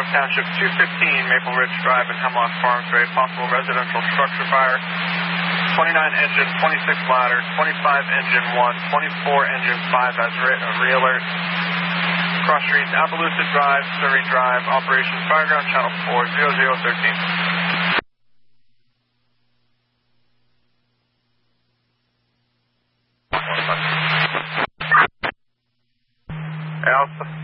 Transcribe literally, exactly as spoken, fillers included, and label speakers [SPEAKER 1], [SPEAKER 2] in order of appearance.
[SPEAKER 1] Township two fifteen, Maple Ridge Drive in Hemlock Farms, very possible residential structure fire. twenty-nine engine, twenty-six ladder, twenty-five engine one, twenty-four engine five as re re-alert. Cross streets, Appaloosa Drive, Surrey Drive, Operations Fireground, Channel four, zero zero thirteen. Alpha.